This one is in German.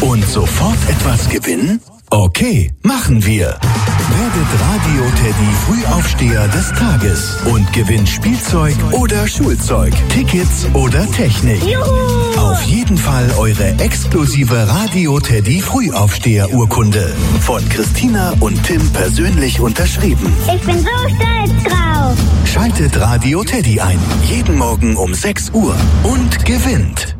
Und sofort etwas gewinnen? Okay, machen wir. Werdet Radio Teddy Frühaufsteher des Tages und gewinnt Spielzeug oder Schulzeug, Tickets oder Technik. Juhu! Auf jeden Fall eure exklusive Radio Teddy Frühaufsteher-Urkunde. Von Christina und Tim persönlich unterschrieben. Ich bin so stolz drauf. Schaltet Radio Teddy ein. Jeden Morgen um 6 Uhr. Und gewinnt.